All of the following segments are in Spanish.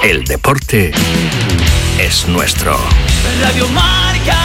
El deporte es nuestro. Radio Marca.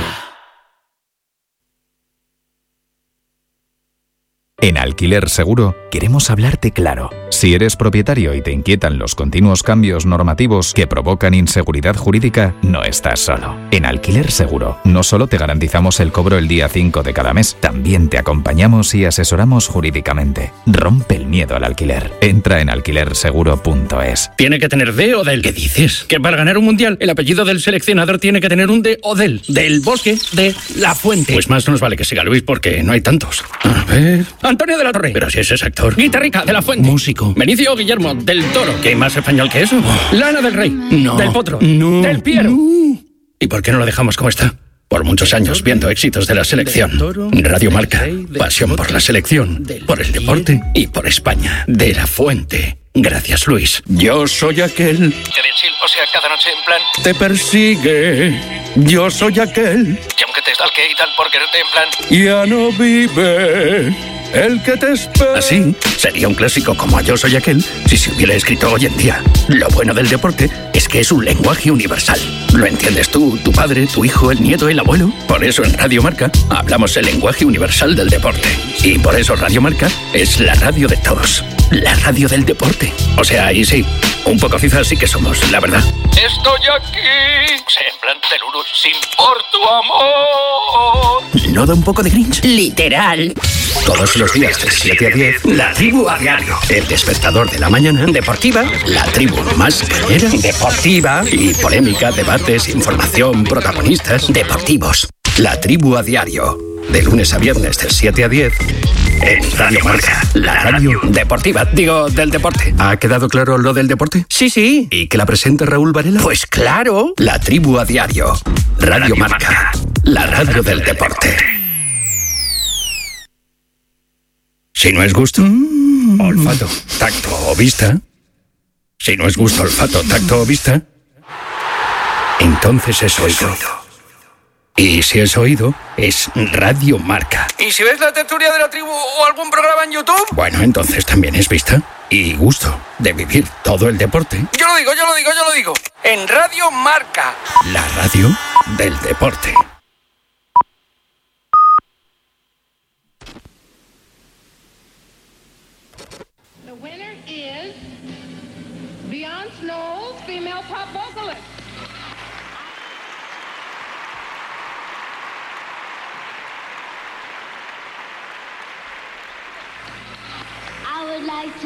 En Alquiler Seguro queremos hablarte claro. Si eres propietario y te inquietan los continuos cambios normativos que provocan inseguridad jurídica, no estás solo. En Alquiler Seguro no solo te garantizamos el cobro el día 5 de cada mes, también te acompañamos y asesoramos jurídicamente. Rompe el miedo al alquiler. Entra en alquilerseguro.es. Tiene que tener de o del. ¿Qué dices? Que para ganar un mundial, el apellido del seleccionador tiene que tener un de o del. Del Bosque, de La Fuente. Pues más nos vale que siga Luis porque no hay tantos. A ver... Antonio de la Torre. Pero si ese es actor. Guitarrica, de La Fuente. Músico. Benicio Guillermo, del Toro. ¿Qué hay más español que eso? Lana del Rey. No. Del Potro. No. Del Piero. No. ¿Y por qué no lo dejamos como está? Por muchos años viendo éxitos de la selección. Radio Marca. Pasión por la selección, por el deporte y por España. De La Fuente. Gracias, Luis. Yo soy aquel... O sea, cada noche en plan... Te persigue. Yo soy aquel... Y aunque te stalke y tal por quererte en plan... Ya no vive el que te espera. Así sería un clásico como Yo soy aquel si se hubiera escrito hoy en día. Lo bueno del deporte es que es un lenguaje universal. Lo entiendes tú, tu padre, tu hijo, el nieto, el abuelo. Por eso en Radio Marca hablamos el lenguaje universal del deporte. Y por eso Radio Marca es la radio de todos. La radio del deporte. O sea, ahí sí, un poco cifras sí que somos, la verdad. Estoy aquí. O sea, en plan teluru, sin por tu amor. ¿No da un poco de Grinch? Literal. Todos los días de 7 a 10, La Tribu a Diario. El despertador de la mañana. Deportiva. La tribu más cañera. Deportiva. Y polémica, debates, información, protagonistas. Deportivos. La Tribu a Diario. De lunes a viernes de 7 a 10 en Radio Marca, la radio deportiva. Digo, del deporte. ¿Ha quedado claro lo del deporte? Sí, sí. ¿Y que la presenta Raúl Varela? Pues claro. La Tribu a Diario. Radio Marca, la radio del deporte. Si no es gusto, olfato, tacto o vista. Si no es gusto, olfato, tacto o vista, entonces es oído. Y si es oído, es Radio Marca. ¿Y si ves la tertulia de la tribu o algún programa en YouTube? Bueno, entonces también es vista y gusto de vivir todo el deporte. Yo lo digo. En Radio Marca. La radio del deporte. The winner is Beyonce Knowles, female pop vocal.